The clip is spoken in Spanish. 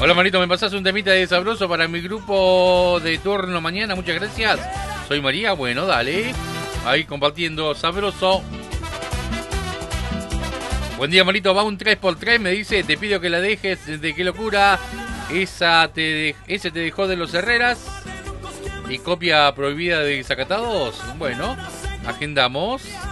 Hola, Marito, ¿me pasás un temita de Sabroso para mi grupo de turno mañana? Muchas gracias. Soy María, bueno, dale. Ahí compartiendo Sabroso. Buen día, Marito, va un 3x3, me dice, te pido que la dejes, de qué locura. Ese te dejó de los Herreras. Y copia prohibida de Desacatados. Bueno, agendamos.